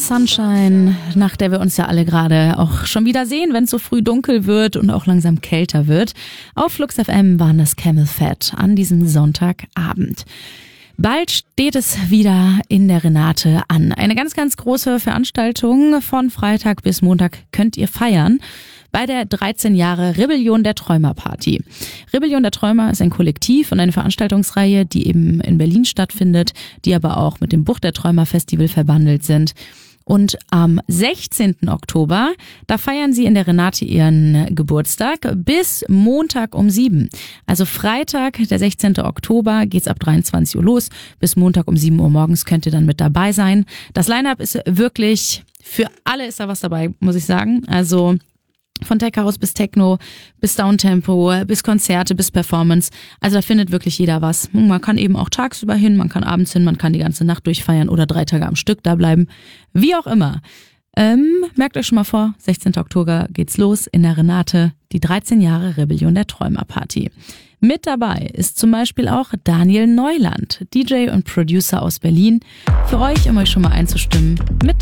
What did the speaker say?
Sunshine, nach der wir uns ja alle gerade auch schon wieder sehen, wenn es so früh dunkel wird und auch langsam kälter wird. Auf Flux FM waren das Camel Fat an diesem Sonntagabend. Bald steht es wieder in der Renate an. Eine ganz, ganz große Veranstaltung von Freitag bis Montag könnt ihr feiern bei der 13 Jahre Rebellion der Träumer Party. Rebellion der Träumer ist ein Kollektiv und eine Veranstaltungsreihe, die eben in Berlin stattfindet, die aber auch mit dem Bucht der Träumer Festival verbandelt sind. Und am 16. Oktober, da feiern sie in der Renate ihren Geburtstag bis Montag um 7. Also Freitag, der 16. Oktober, geht's ab 23 Uhr los. Bis Montag um 7 Uhr morgens könnt ihr dann mit dabei sein. Das Line-Up ist wirklich, für alle ist da was dabei, muss ich sagen. Also von Tech House bis Techno, bis Downtempo, bis Konzerte, bis Performance. Also da findet wirklich jeder was. Man kann eben auch tagsüber hin, man kann abends hin, man kann die ganze Nacht durchfeiern oder 3 Tage am Stück da bleiben. Wie auch immer. Merkt euch schon mal vor, 16. Oktober geht's los in der Renate, die 13 Jahre Rebellion der Träumer Party. Mit dabei ist zum Beispiel auch Daniel Neuland, DJ und Producer aus Berlin, für euch, um euch schon mal einzustimmen mit